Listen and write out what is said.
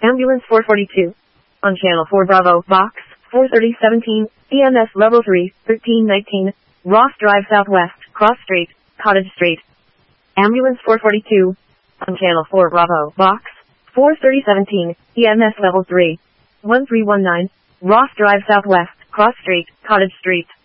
Ambulance 442. On Channel 4 Bravo, Box 43017, EMS Level 3, 1319, Ross Drive Southwest, Cross Street, Cottage Street. Ambulance 442. On Channel 4 Bravo, Box 43017, EMS Level 3, 1319, Ross Drive Southwest, Cross Street, Cottage Street.